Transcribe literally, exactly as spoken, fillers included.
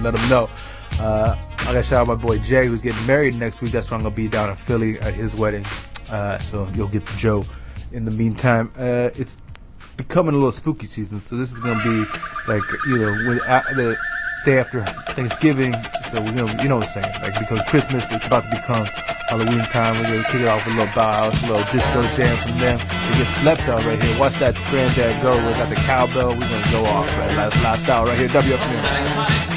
let them know. Uh, I gotta shout out my boy Jay, who's getting married next week. That's where I'm gonna be down in Philly at his wedding. Uh, so you'll get to Joe. In the meantime, uh, it's becoming a little spooky season, so this is gonna be like, you know, when, uh, the day after Thanksgiving. So we know, you know what I'm saying, like, because Christmas is about to become Halloween time. We're gonna kick it off with a little Bauhaus, a little disco jam from them. We get slept on right here. Watch that granddad go. We got the cowbell. We're gonna go off right last last hour right here. W F M.